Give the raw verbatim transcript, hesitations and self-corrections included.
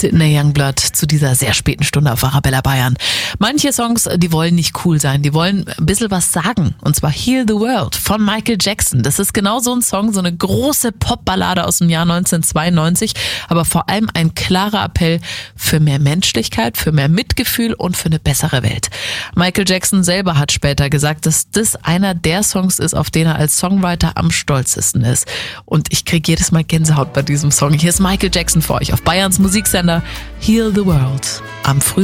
Sidney Youngblood zu dieser sehr späten Stunde auf Arabella Bayern. Manche Songs, die wollen nicht cool sein, die wollen ein bisschen was sagen. Und zwar Heal the World von Michael Jackson. Das ist genau so ein Song, so eine große Popballade aus dem Jahr neunzehnhundertzweiundneunzig, aber vor allem ein klarer Appell für mehr Menschlichkeit, für mehr Mitgefühl und für eine bessere Welt. Michael Jackson selber hat später gesagt, dass das einer der Songs ist, auf den er als Songwriter am stolzesten ist. Und ich kriege jedes Mal Gänsehaut bei diesem Song. Hier ist Michael Jackson für euch auf Bayerns Musiksender Heal the World am frühen